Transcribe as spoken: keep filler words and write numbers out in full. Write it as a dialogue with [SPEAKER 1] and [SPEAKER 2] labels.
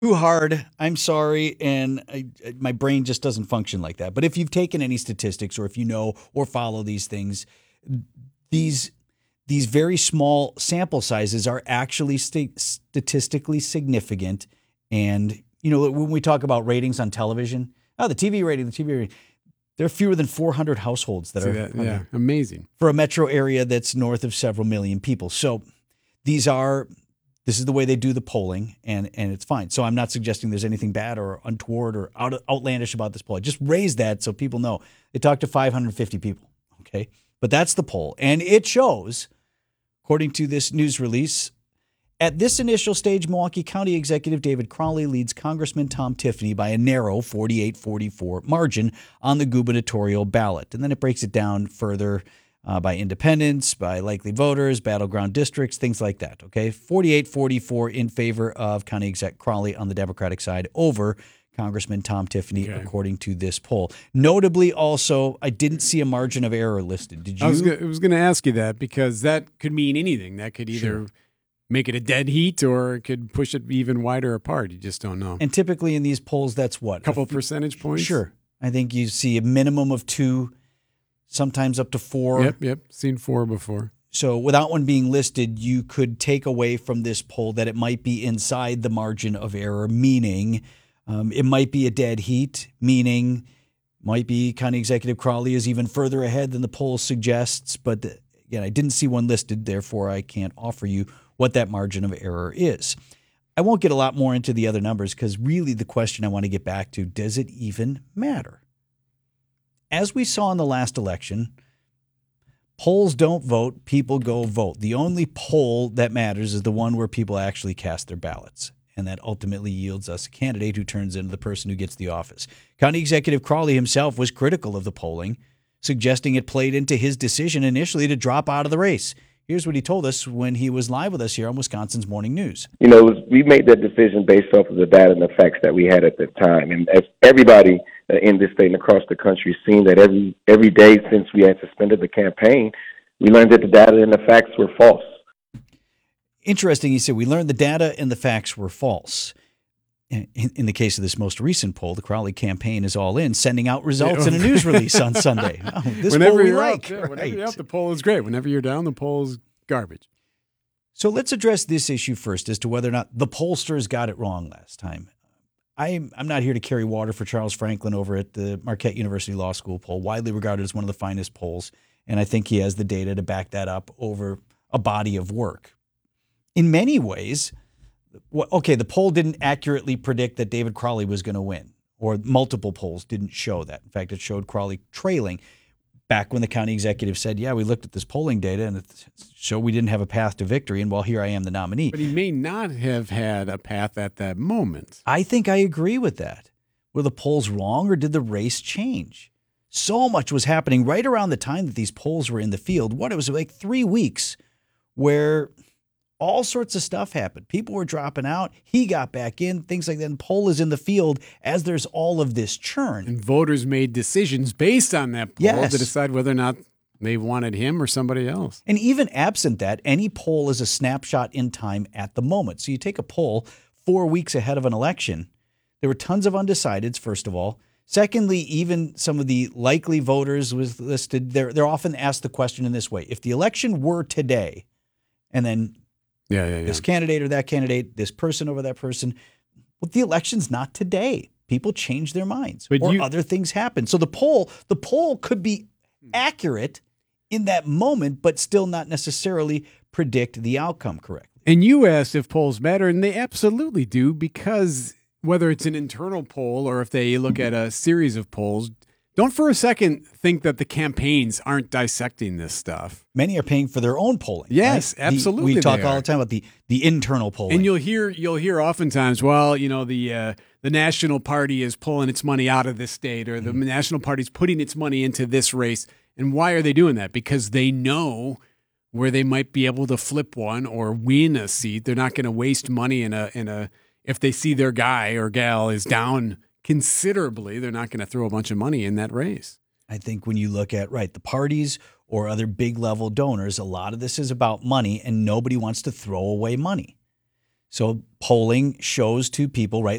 [SPEAKER 1] Too hard. I'm sorry, and I, my brain just doesn't function like that. But if you've taken any statistics, or if you know or follow these things, these these very small sample sizes are actually st- statistically significant. And you know, when we talk about ratings on television, oh, the T V rating, the T V rating, there are fewer than four hundred households that
[SPEAKER 2] See
[SPEAKER 1] are
[SPEAKER 2] that? Yeah, amazing
[SPEAKER 1] for a metro area that's north of several million people. So these are. This is the way they do the polling, and, and it's fine. So I'm not suggesting there's anything bad or untoward or out, outlandish about this poll. I just raised that so people know. They talked to five hundred fifty people, okay? But that's the poll. And it shows, according to this news release, at this initial stage, Milwaukee County Executive David Crowley leads Congressman Tom Tiffany by a narrow forty-eight forty-four margin on the gubernatorial ballot. And then it breaks it down further Uh, by independents, by likely voters, battleground districts, things like that, okay? forty-eight forty-four in favor of County Exec Crowley on the Democratic side over Congressman Tom Tiffany, okay, according to this poll. Notably also, I didn't see a margin of error listed. Did you?
[SPEAKER 2] I was gonna, I was going to ask you that because that could mean anything. That could either sure. make it a dead heat or it could push it even wider apart. You just don't know.
[SPEAKER 1] And typically in these polls, that's what?
[SPEAKER 2] A couple f- percentage points?
[SPEAKER 1] Sure. I think you see a minimum of two, sometimes up to four.
[SPEAKER 2] Yep, yep. Seen four before.
[SPEAKER 1] So without one being listed, you could take away from this poll that it might be inside the margin of error, meaning um, it might be a dead heat, meaning might be County Executive Crowley is even further ahead than the poll suggests. But the, again, I didn't see one listed, therefore I can't offer you what that margin of error is. I won't get a lot more into the other numbers because really the question I want to get back to, does it even matter? As we saw in the last election, polls don't vote, people go vote. The only poll that matters is the one where people actually cast their ballots. And that ultimately yields us a candidate who turns into the person who gets the office. County Executive Crowley himself was critical of the polling, suggesting it played into his decision initially to drop out of the race. Here's what he told us when he was live with us here on Wisconsin's Morning News.
[SPEAKER 3] You know, it was, we made that decision based off of the data and the facts that we had at the time. And as everybody uh, in this state and across the country has seen that every every day since we had suspended the campaign, we learned that the data and the facts were false.
[SPEAKER 1] Interesting, he said, we learned the data and the facts were false. In, in the case of this most recent poll, the Crowley campaign is all in, sending out results in a news release on Sunday. Oh, this
[SPEAKER 2] whenever
[SPEAKER 1] poll we
[SPEAKER 2] you're
[SPEAKER 1] like.
[SPEAKER 2] Up, yeah,
[SPEAKER 1] right.
[SPEAKER 2] Whenever you're up, the poll is great. Whenever you're down, the poll is garbage.
[SPEAKER 1] So let's address this issue first as to whether or not the pollsters got it wrong last time. I'm, I'm not here to carry water for Charles Franklin over at the Marquette University Law School poll, widely regarded as one of the finest polls, and I think he has the data to back that up over a body of work. In many ways, okay, the poll didn't accurately predict that David Crowley was going to win, or multiple polls didn't show that. In fact, it showed Crowley trailing. Back when the county executive said, yeah, we looked at this polling data and it showed we didn't have a path to victory, and well, here I am, the nominee.
[SPEAKER 2] But he may not have had a path at that moment.
[SPEAKER 1] I think I agree with that. Were the polls wrong, or did the race change? So much was happening right around the time that these polls were in the field. What, it was like three weeks where all sorts of stuff happened. People were dropping out. He got back in, things like that. And poll is in the field as there's all of this churn.
[SPEAKER 2] And voters made decisions based on that poll
[SPEAKER 1] yes.
[SPEAKER 2] to decide whether or not they wanted him or somebody else.
[SPEAKER 1] And even absent that, any poll is a snapshot in time at the moment. So you take a poll four weeks ahead of an election. There were tons of undecideds, first of all. Secondly, even some of the likely voters was listed. They're, they're often asked the question in this way. If the election were today, and then
[SPEAKER 2] Yeah, yeah, yeah.
[SPEAKER 1] this candidate or that candidate, this person over that person. Well, the election's not today. People change their minds,
[SPEAKER 2] but
[SPEAKER 1] or
[SPEAKER 2] you,
[SPEAKER 1] other things happen. So the poll, the poll could be accurate in that moment, but still not necessarily predict the outcome correctly.
[SPEAKER 2] And you asked if polls matter, and they absolutely do, because whether it's an internal poll or if they look at a series of polls, don't for a second think that the campaigns aren't dissecting this stuff.
[SPEAKER 1] Many are paying for their own polling.
[SPEAKER 2] Yes,
[SPEAKER 1] right?
[SPEAKER 2] absolutely.
[SPEAKER 1] The, we talk
[SPEAKER 2] they
[SPEAKER 1] all
[SPEAKER 2] are.
[SPEAKER 1] the time about the, the internal polling.
[SPEAKER 2] And you'll hear you'll hear oftentimes, well, you know, the uh, the National Party is pulling its money out of this state, or the mm-hmm. National Party is putting its money into this race. And why are they doing that? Because they know where they might be able to flip one or win a seat. They're not going to waste money in a in a if they see their guy or gal is down considerably, they're not going to throw a bunch of money in that race.
[SPEAKER 1] I think when you look at, right, the parties or other big level donors, a lot of this is about money, and nobody wants to throw away money. So polling shows to people, right,